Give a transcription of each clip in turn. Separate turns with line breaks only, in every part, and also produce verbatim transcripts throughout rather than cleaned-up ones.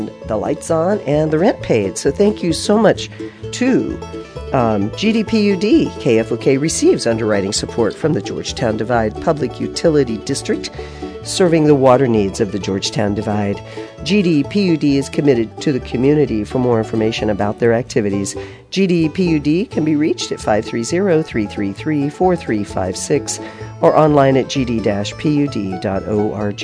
the lights on, and the rent paid. So thank you so much to um, G D P U D. K F O K receives underwriting support from the Georgetown Divide Public Utility District, serving the water needs of the Georgetown Divide. G D P U D is committed to the community. For more information about their activities, G D P U D can be reached at five three zero, three three three, four three five six or online at g d dash p u d dot org.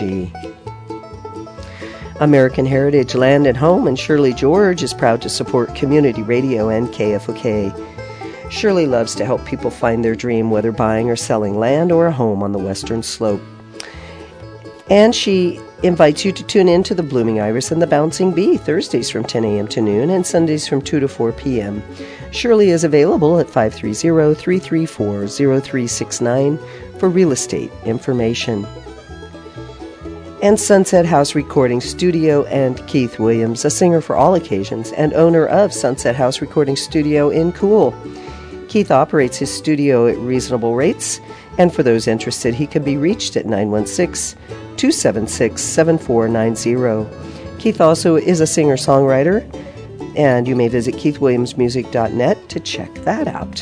American Heritage Land and Home and Shirley George is proud to support community radio and K F O K. Shirley loves to help people find their dream, whether buying or selling land or a home on the Western Slope. And she invites you to tune in to the Blooming Iris and the Bouncing Bee, Thursdays from ten a.m. to noon and Sundays from two to four p.m. Shirley is available at five three zero, three three four, zero three six nine for real estate information. And Sunset House Recording Studio and Keith Williams, a singer for all occasions and owner of Sunset House Recording Studio in Cool. Keith operates his studio at reasonable rates, and for those interested, he can be reached at nine one six, two seven six, seven four nine zero. Keith also is a singer-songwriter, and you may visit keith williams music dot net to check that out.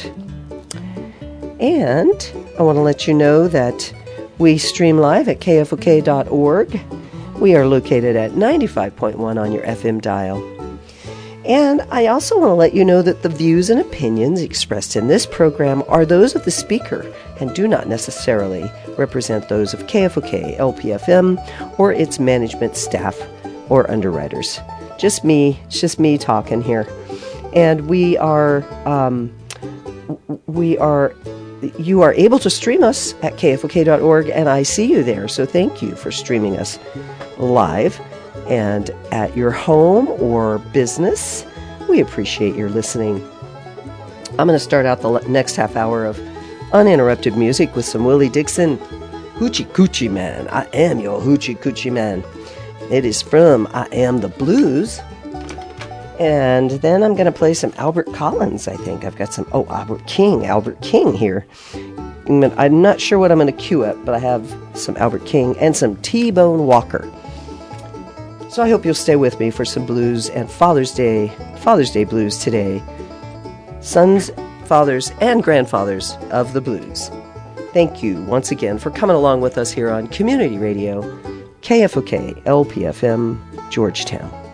And I want to let you know that we stream live at k f o k dot org. We are located at ninety-five point one on your F M dial. And I also want to let you know that the views and opinions expressed in this program are those of the speaker and do not necessarily represent those of K F O K, L P F M, or its management staff or underwriters. Just me, it's just me talking here. And we are, um, we are, you are able to stream us at k f o k dot org, and I see you there. So thank you for streaming us live and at your home or business. We appreciate your listening. I'm going to start out the next half hour of uninterrupted music with some Willie Dixon. Hoochie Coochie Man. I am your Hoochie Coochie Man. It is from I Am the Blues. And then I'm going to play some Albert Collins, I think. I've got some, oh, Albert King, Albert King here. I'm not sure what I'm going to cue up, but I have some Albert King and some T-Bone Walker. So I hope you'll stay with me for some blues and Father's Day, Father's Day blues today. Sons, fathers, and grandfathers of the blues. Thank you once again for coming along with us here on Community Radio, K F O K, L P F M, Georgetown.